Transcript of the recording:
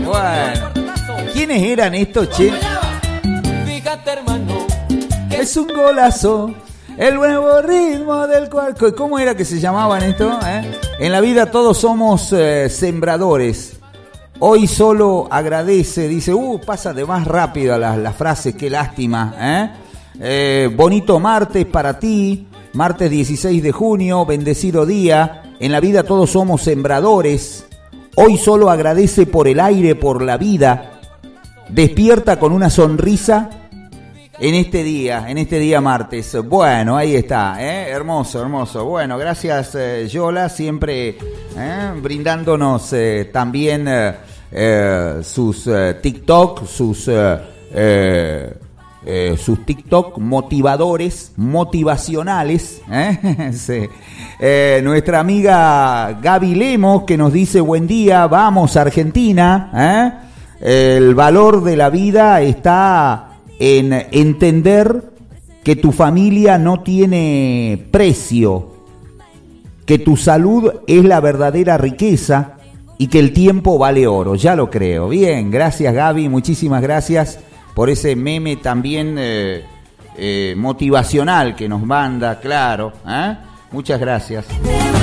Bueno. ¿Quiénes eran estos, che? Fíjate, hermano. Es un golazo. El nuevo ritmo del cuarco. ¿Cómo era que se llamaban esto? En la vida todos somos sembradores. Hoy solo agradece. Dice, pasa de más rápido las frases. Qué lástima. Bonito martes para ti. Martes 16 de junio. Bendecido día. En la vida todos somos sembradores. Hoy solo agradece por el aire, por la vida. Despierta con una sonrisa en este día martes. Bueno, ahí está, hermoso, hermoso. Bueno, gracias Yola, siempre brindándonos también sus TikTok, sus TikTok motivacionales. Sí. Nuestra amiga Gaby Lemos que nos dice buen día, vamos Argentina. El valor de la vida está en entender que tu familia no tiene precio, que tu salud es la verdadera riqueza y que el tiempo vale oro. Ya lo creo. Bien, gracias Gaby, muchísimas gracias por ese meme también motivacional que nos manda, claro. Muchas gracias.